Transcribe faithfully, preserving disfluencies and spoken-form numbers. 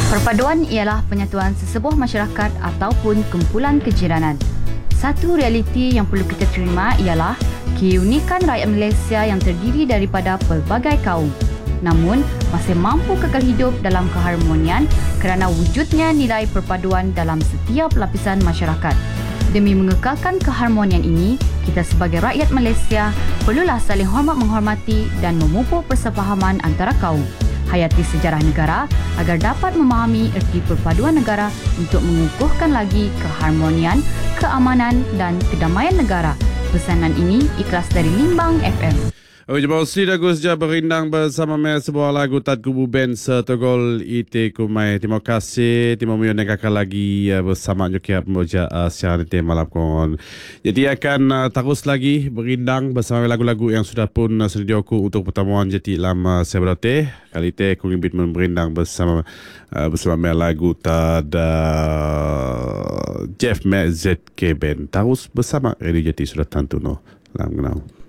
Perpaduan ialah penyatuan sesebuah masyarakat ataupun kumpulan kejiranan. Satu realiti yang perlu kita terima ialah keunikan rakyat Malaysia yang terdiri daripada pelbagai kaum. Namun, masih mampu kekal hidup dalam keharmonian kerana wujudnya nilai perpaduan dalam setiap lapisan masyarakat. Demi mengekalkan keharmonian ini, kita sebagai rakyat Malaysia perlulah saling hormat menghormati dan memupuk persefahaman antara kaum. Hayati sejarah negara agar dapat memahami erti perpaduan negara untuk mengukuhkan lagi keharmonian, keamanan dan kedamaian negara. Pesanan ini ikhlas dari Limbang F M. Okey, jemaah Sri Agus Jah berindang bersama saya sebuah lagu Tad Kubu Band Setogol Ite Kumai. Terima kasih. Terima kasih yang akan lagi uh, bersama Jokia Pemoja uh, siaran nanti malam kon. Jadi akan uh, terus lagi berindang bersama lagu-lagu yang sudah pun uh, sediaku untuk pertemuan jadi lama saya berlatih. Kali ini aku ingin berindang bersama uh, bersama lagu Tad uh, Jeff Mac Z K Band. Terus bersama Radio Jati sudah tentu no. Lam kenal.